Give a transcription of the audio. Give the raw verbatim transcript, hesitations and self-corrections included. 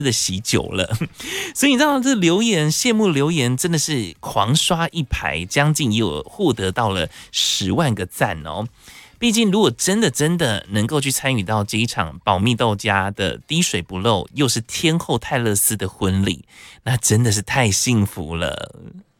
的喜酒了。所以你知道这留言羡慕留言真的是狂刷一排，将近也有获得到了十万个赞哦。毕竟如果真的真的能够去参与到这一场保密豆家的滴水不漏，又是天后泰勒斯的婚礼，那真的是太幸福了。